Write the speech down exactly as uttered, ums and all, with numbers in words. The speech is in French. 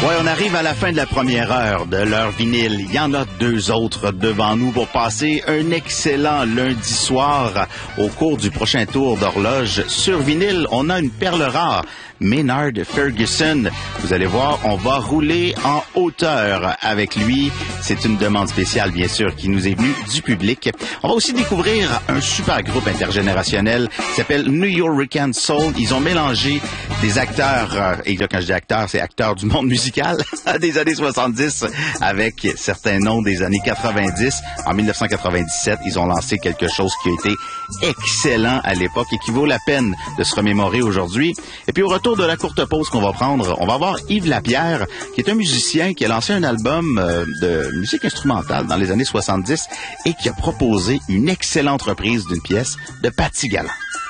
Ouais, on arrive à la fin de la première heure de l'heure vinyle. Il y en a deux autres devant nous pour passer un excellent lundi soir. Au cours du prochain tour d'horloge sur vinyle, on a une perle rare. Maynard Ferguson. Vous allez voir, on va rouler en hauteur avec lui. C'est une demande spéciale, bien sûr, qui nous est venue du public. On va aussi découvrir un super groupe intergénérationnel qui s'appelle New York Soul. Ils ont mélangé des acteurs, et là, quand je dis acteurs, c'est acteurs du monde musical, des années soixante-dix avec certains noms des années quatre-vingt-dix. En dix-neuf cent quatre-vingt-dix-sept, ils ont lancé quelque chose qui a été excellent à l'époque et qui vaut la peine de se remémorer aujourd'hui. Et puis au retour de la courte pause qu'on va prendre, on va voir Yves Lapierre, qui est un musicien qui a lancé un album euh, de musique instrumentale dans les années soixante-dix et qui a proposé une excellente reprise d'une pièce de Patti Galland.